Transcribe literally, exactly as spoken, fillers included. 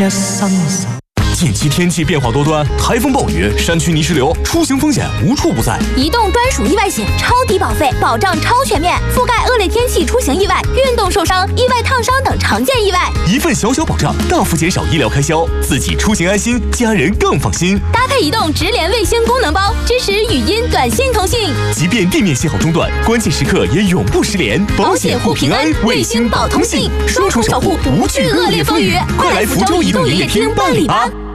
吃生手。 近期天气变化多端，台风暴雨、山区泥石流，出行风险无处不在。 移动专属意外险，超低保费，保障超全面，覆盖恶劣天气出行意外、运动受伤、意外烫伤等常见意外。 一份小小保障，大幅减少医疗开销，自己出行安心，家人更放心。 搭配移动直连卫星功能包，支持语音、短信通信， 即便地面信号中断，关键时刻也永不失联。 保险护平安，卫星保通信，双重守护，不惧恶劣风雨。快来福州移动营业厅办理吧！